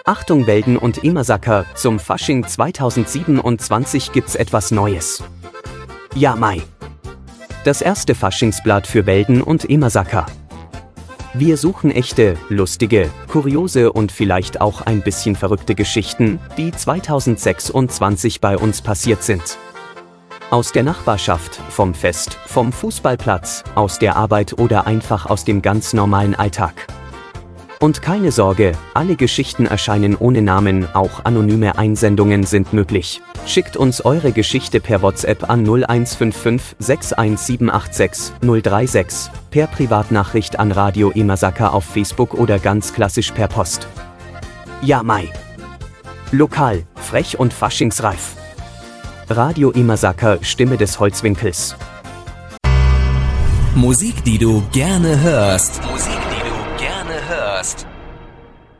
Achtung Welden und Immersacker, zum Fasching 2027 gibt's etwas Neues. Ja Mai. Das erste Faschingsblatt für Welden und Immersacker. Wir suchen echte, lustige, kuriose und vielleicht auch ein bisschen verrückte Geschichten, die 2026 bei uns passiert sind. Aus der Nachbarschaft, vom Fest, vom Fußballplatz, aus der Arbeit oder einfach aus dem ganz normalen Alltag. Und keine Sorge, alle Geschichten erscheinen ohne Namen, auch anonyme Einsendungen sind möglich. Schickt uns eure Geschichte per WhatsApp an 0155 61786 036, per Privatnachricht an Radio Immersacker auf Facebook oder ganz klassisch per Post. Ja Mai. Lokal, frech und faschingsreif. Radio Immersacker, Stimme des Holzwinkels. Musik, die du gerne hörst.